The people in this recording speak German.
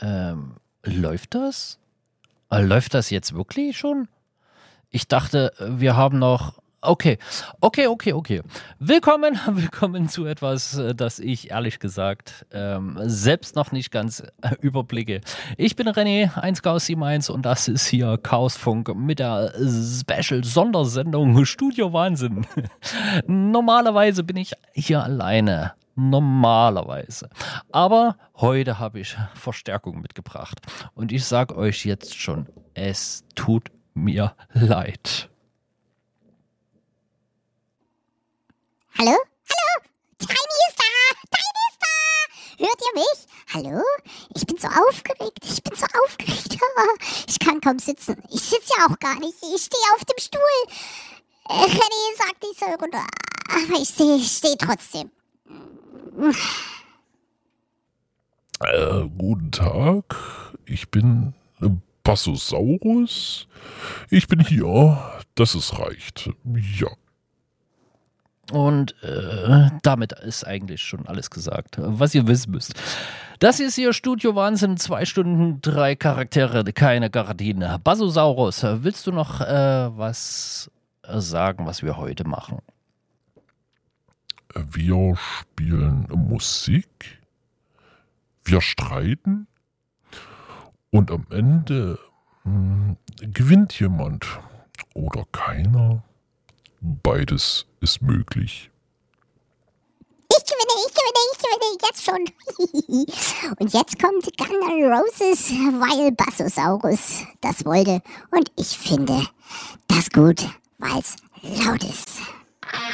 Läuft das? Läuft das jetzt wirklich schon? Ich dachte, wir haben noch... Okay. Willkommen zu etwas, das ich ehrlich gesagt selbst noch nicht ganz überblicke. Ich bin René, 1Chaos71 und das ist hier Chaosfunk mit der Special-Sondersendung Studio Wahnsinn. Normalerweise bin ich hier alleine. Normalerweise. Aber heute habe ich Verstärkung mitgebracht. Und ich sage euch jetzt schon, es tut mir leid. Hallo? Hallo? Tiny ist da! Hört ihr mich? Hallo? Ich bin so aufgeregt. Ich kann kaum sitzen. Ich sitze ja auch gar nicht. Ich stehe auf dem Stuhl. René sagt, ich soll runter. Aber ich stehe trotzdem. Guten Tag, ich bin Bassosaurus. Ich bin hier, dass es reicht. Ja. Und damit ist eigentlich schon alles gesagt, was ihr wissen müsst. Das ist hier Studio Wahnsinn, 2 Stunden, 3 Charaktere, keine Garantien. Bassosaurus, willst du noch was sagen, was wir heute machen? Wir spielen Musik, wir streiten und am Ende gewinnt jemand oder keiner. Beides ist möglich. Ich gewinne, jetzt schon. Und jetzt kommt Guns N' Roses, weil Bassosaurus das wollte. Und ich finde das gut, weil es laut ist.